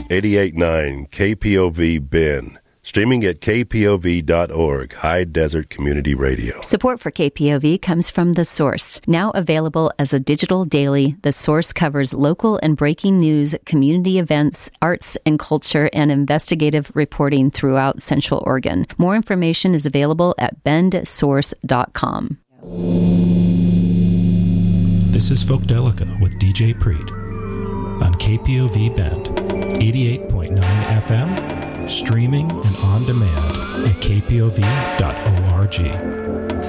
88.9 KPOV Bend. Streaming at kpov.org, High Desert Community Radio. Support for KPOV comes from The Source. Now available as a digital daily, The Source covers local and breaking news, community events, arts and culture, and investigative reporting throughout Central Oregon. More information is available at bendsource.com. This is Folkdelica with DJ Preet on KPOV Bend, 88.9 FM. Streaming and on demand at kpov.org.